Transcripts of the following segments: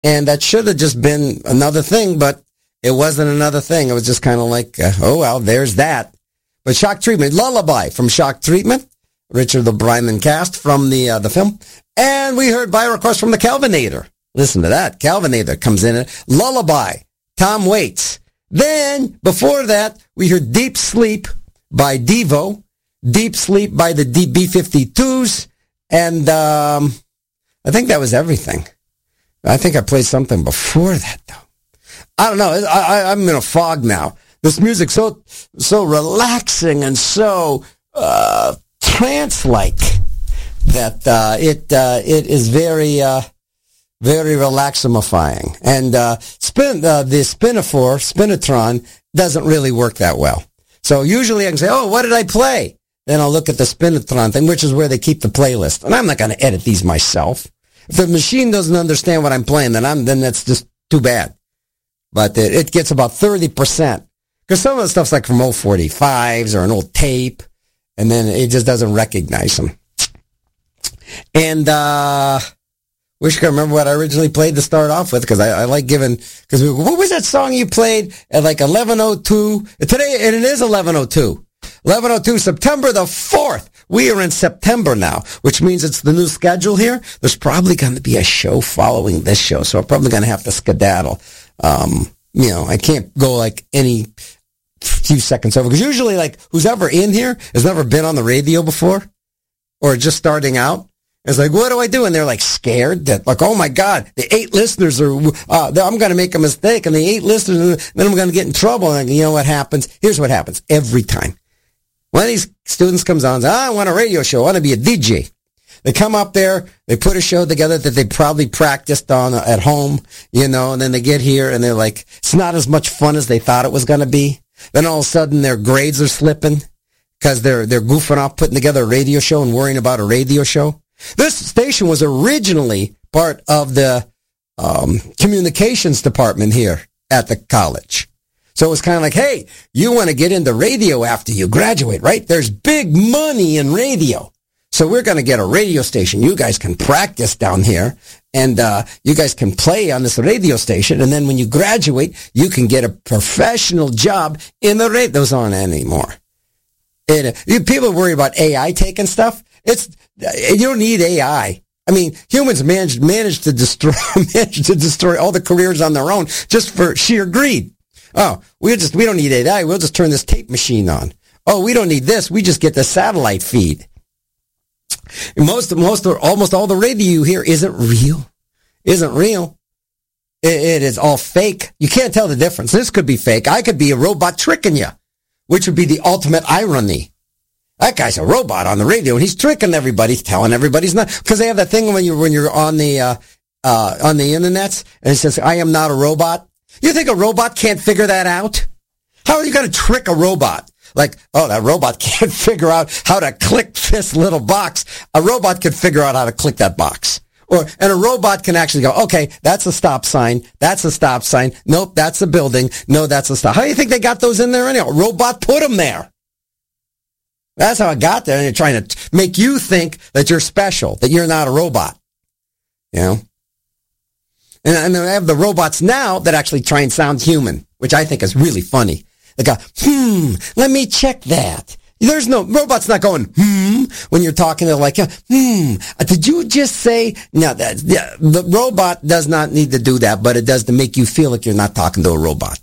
And that should have just been another thing, but it wasn't another thing. It was just kind of like, oh, well, there's that. But Shock Treatment, Lullaby from Shock Treatment, Richard O'Brien cast from the film. And we heard by request from the Calvinator. Listen to that. Calvinator comes in. Lullaby, Tom Waits. Then, before that, we heard Deep Sleep by Devo, Deep Sleep by the B-52s, and I think that was everything. I think I played something before that, though. I don't know. I'm in a fog now. This music's so relaxing and so trance-like that it is very relaximifying. And the Spinitron doesn't really work that well. So usually I can say, oh, what did I play? Then I'll look at the Spinitron thing, which is where they keep the playlist. And I'm not going to edit these myself. If the machine doesn't understand what I'm playing, then that's just too bad. But it gets about 30%. Because some of the stuff's like from old 45s or an old tape, and then it just doesn't recognize them. And wish I could remember what I originally played to start off with, because I like giving, because what was that song you played at like 11:02? Today, and it is 11:02. 11:02, September the 4th. We are in September now, which means it's the new schedule here. There's probably going to be a show following this show, so I'm probably going to have to skedaddle. I can't go like any few seconds over, because usually like who's ever in here has never been on the radio before or just starting out. It's like, what do I do? And they're like scared that like, oh my God, the 8 listeners are, I'm going to make a mistake, and the 8 listeners, then I'm going to get in trouble. And you know what happens? Here's what happens every time. One of these students comes on and says, I want a radio show. I want to be a DJ. They come up there, they put a show together that they probably practiced on at home, and then they get here and they're like, it's not as much fun as they thought it was going to be. Then all of a sudden their grades are slipping because they're goofing off putting together a radio show and worrying about a radio show. This station was originally part of the communications department here at the college. So it was kind of like, hey, you want to get into radio after you graduate, right? There's big money in radio. So we're going to get a radio station. You guys can practice down here, and you guys can play on this radio station. And then when you graduate, you can get a professional job in the radio. Those aren't anymore. People worry about AI taking stuff. You don't need AI. I mean, humans managed to destroy all the careers on their own just for sheer greed. Oh, we don't need AI. We'll just turn this tape machine on. Oh, we don't need this. We just get the satellite feed. Almost all the radio you hear isn't real. It is all fake. You can't tell the difference. This could be fake. I could be a robot tricking you, which would be the ultimate irony. That guy's a robot on the radio, and he's tricking everybody, telling everybody he's not. Because they have that thing when you're on the internet, and it says, I am not a robot. You think a robot can't figure that out? How are you going to trick a robot? Like, oh, that robot can't figure out how to click this little box. A robot can figure out how to click that box. And a robot can actually go, okay, that's a stop sign. That's a stop sign. Nope, that's a building. No, that's a stop. How do you think they got those in there anyhow? A robot put them there. That's how it got there. And they're trying to make you think that you're special, that you're not a robot. And they have the robots now that actually try and sound human, which I think is really funny. They go, let me check that. There's no, robot's not going, when you're talking to like, did you just say, no, the robot does not need to do that, but it does to make you feel like you're not talking to a robot.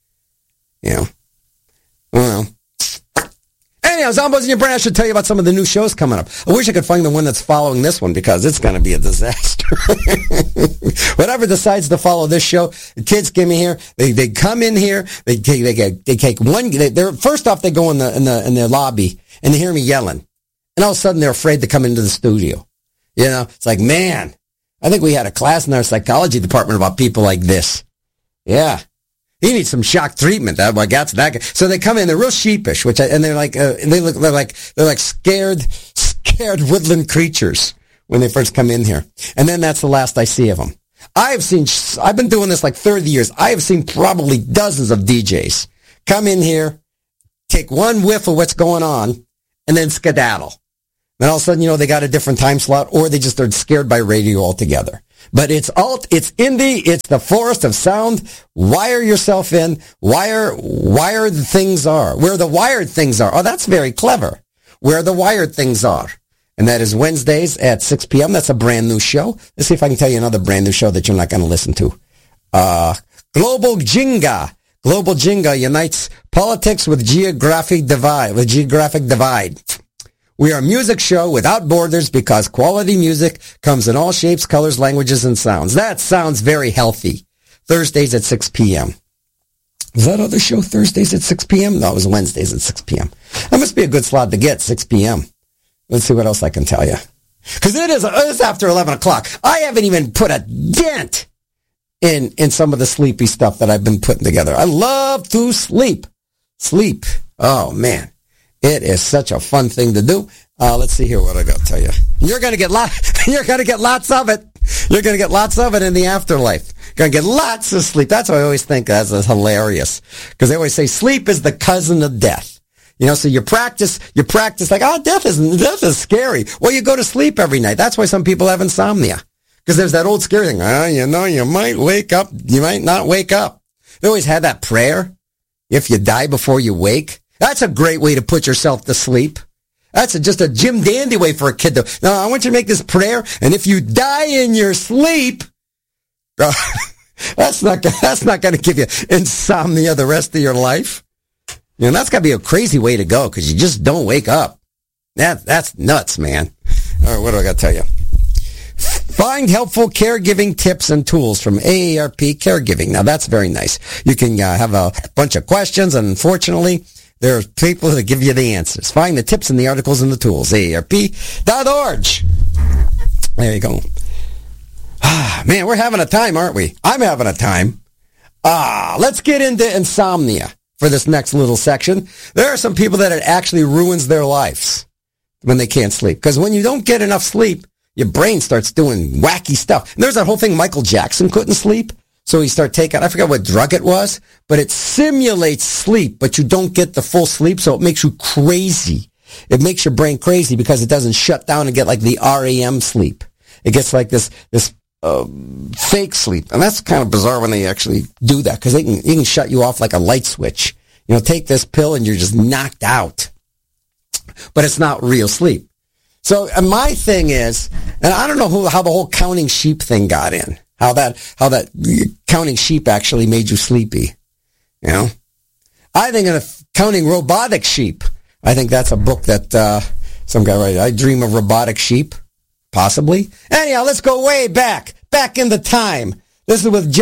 Well. Anyhow, Zombos in your brain, I should tell you about some of the new shows coming up. I wish I could find the one that's following this one, because it's going to be a disaster. Whatever decides to follow this show, the kids give me here. They come in here. They take one. First off, they go in the lobby and they hear me yelling, and all of a sudden they're afraid to come into the studio. It's like, man, I think we had a class in our psychology department about people like this. Yeah. He needs some shock treatment. That got to that guy. So they come in, they're real sheepish, they're like scared woodland creatures when they first come in here. And then that's the last I see of them. I've been doing this like 30 years. I have seen probably dozens of DJs come in here, take one whiff of what's going on, and then skedaddle. Then all of a sudden, they got a different time slot, or they just are scared by radio altogether. But it's indie, it's the forest of sound. Wire yourself in, wire the things are, where the wired things are. Oh, that's very clever. Where the wired things are. And that is Wednesdays at 6 p.m. That's a brand new show. Let's see if I can tell you another brand new show that you're not going to listen to. Global Jinga. Global Jinga unites politics with geographic divide. We are a music show without borders because quality music comes in all shapes, colors, languages, and sounds. That sounds very healthy. Thursdays at 6 p.m. Was that other show Thursdays at 6 p.m.? No, it was Wednesdays at 6 p.m. That must be a good slot to get, 6 p.m. Let's see what else I can tell you. Because it's after 11 o'clock. I haven't even put a dent in some of the sleepy stuff that I've been putting together. I love to sleep. Sleep. Oh, man. It is such a fun thing to do. Let's see here what I got to tell you. You're going to get lots of it. You're going to get lots of it in the afterlife. You're going to get lots of sleep. That's what I always think that's hilarious. Because they always say sleep is the cousin of death. You know, so you practice like, oh, death is scary. Well, you go to sleep every night. That's why some people have insomnia. Because there's that old scary thing. You might wake up. You might not wake up. They always had that prayer. If you die before you wake. That's a great way to put yourself to sleep. That's just a Jim Dandy way for a kid to, no, I want you to make this prayer. And if you die in your sleep, that's not going to give you insomnia the rest of your life. You know, that's got to be a crazy way to go because you just don't wake up. That's nuts, man. All right, what do I got to tell you? Find helpful caregiving tips and tools from AARP Caregiving. Now, that's very nice. You can have a bunch of questions, and unfortunately, there are people that give you the answers. Find the tips and the articles and the tools. AARP.org. There you go. Man, we're having a time, aren't we? I'm having a time. Let's get into insomnia. For this next little section, there are some people that it actually ruins their lives when they can't sleep. Because when you don't get enough sleep, your brain starts doing wacky stuff. And there's that whole thing, Michael Jackson couldn't sleep. So he started taking, I forgot what drug it was, but it simulates sleep, but you don't get the full sleep. So it makes you crazy. It makes your brain crazy because it doesn't shut down and get like the REM sleep. It gets like this fake sleep. And that's kind of bizarre when they actually do that because they can shut you off like a light switch. You know, take this pill and you're just knocked out. But it's not real sleep. So my thing is, and I don't know how the whole counting sheep thing got in. How that counting sheep actually made you sleepy. You know? I think of Counting Robotic Sheep. I think that's a book that some guy wrote. I Dream of Robotic Sheep. Possibly. Anyhow, let's go way back in the time. This is with John